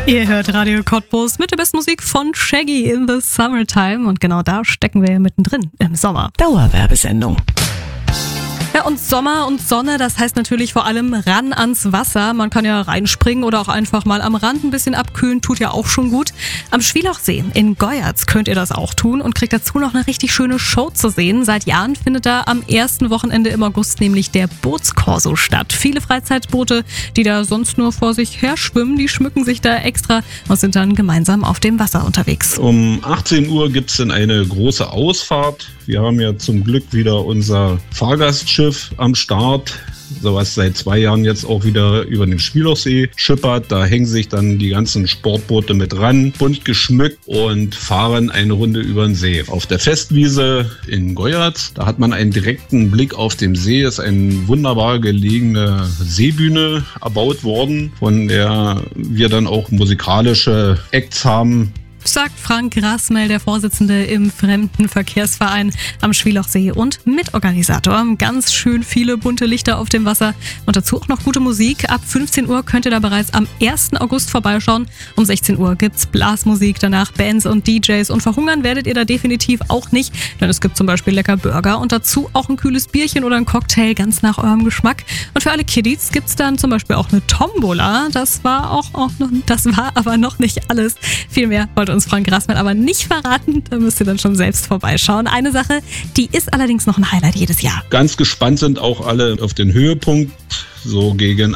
Ihr hört Radio Cottbus mit der besten Musik von Shaggy in the Summertime. Und genau da stecken wir mittendrin im Sommer. Dauerwerbesendung. Ja, und Sommer und Sonne, das heißt natürlich vor allem ran ans Wasser. Man kann ja reinspringen oder auch einfach mal am Rand ein bisschen abkühlen, tut ja auch schon gut. Am Schwielachsee in Goyatz könnt ihr das auch tun und kriegt dazu noch eine richtig schöne Show zu sehen. Seit Jahren findet da am ersten Wochenende im August nämlich der Bootskorso statt. Viele Freizeitboote, die da sonst nur vor sich her schwimmen, die schmücken sich da extra und sind dann gemeinsam auf dem Wasser unterwegs. Um 18 Uhr gibt's dann eine große Ausfahrt. Wir haben ja zum Glück wieder unser Fahrgastschiff am Start, was seit 2 Jahren jetzt auch wieder über den Schwielachsee schippert. Da hängen sich dann die ganzen Sportboote mit ran, bunt geschmückt und fahren eine Runde über den See. Auf der Festwiese in Goyatz, da hat man einen direkten Blick auf den See. Ist eine wunderbar gelegene Seebühne erbaut worden, von der wir dann auch musikalische Acts haben. Sagt Frank Rasmel, der Vorsitzende im Fremdenverkehrsverein am Schwielachsee und Mitorganisator. Ganz schön viele bunte Lichter auf dem Wasser und dazu auch noch gute Musik. Ab 15 Uhr könnt ihr da bereits am 1. August vorbeischauen. Um 16 Uhr gibt's Blasmusik, danach Bands und DJs und verhungern werdet ihr da definitiv auch nicht, denn es gibt zum Beispiel lecker Burger und dazu auch ein kühles Bierchen oder ein Cocktail ganz nach eurem Geschmack. Und für alle Kiddies gibt's dann zum Beispiel auch eine Tombola. Das war aber noch nicht alles. Viel mehr wollte uns Frank Rasmel aber nicht verraten. Da müsst ihr dann schon selbst vorbeischauen. Eine Sache, die ist allerdings noch ein Highlight jedes Jahr. Ganz gespannt sind auch alle auf den Höhepunkt. So gegen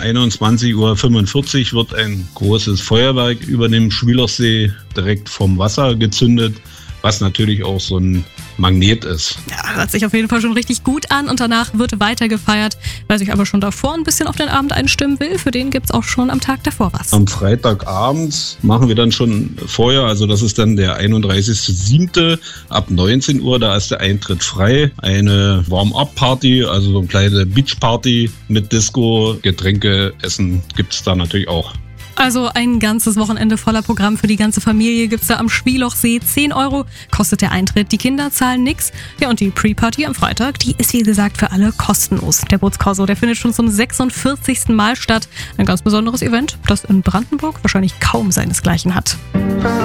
21:45 Uhr wird ein großes Feuerwerk über dem Schwielachsee direkt vom Wasser gezündet, was natürlich auch so ein Magnet ist. Ja, hört sich auf jeden Fall schon richtig gut an und danach wird weiter gefeiert. Wer sich aber schon davor ein bisschen auf den Abend einstimmen will, für den gibt's auch schon am Tag davor was. Am Freitagabend machen wir dann schon vorher, also das ist dann der 31.07. ab 19 Uhr, da ist der Eintritt frei. Eine Warm-up-Party, also so eine kleine Beach-Party mit Disco, Getränke, Essen gibt's da natürlich auch. Also ein ganzes Wochenende voller Programm für die ganze Familie gibt's da am Schwielachsee. 10 Euro kostet der Eintritt. Die Kinder zahlen nix. Ja, und die Pre-Party am Freitag, die ist wie gesagt für alle kostenlos. Der Bootskorso, der findet schon zum 46. Mal statt. Ein ganz besonderes Event, das in Brandenburg wahrscheinlich kaum seinesgleichen hat.